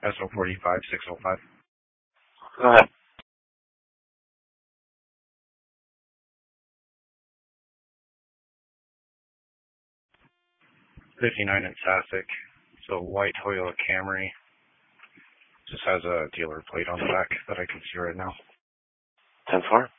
SO45 605. Go ahead. 59 in Sassic. It's a white Toyota Camry. Just has a dealer plate on the back that I can see right now. 10-4.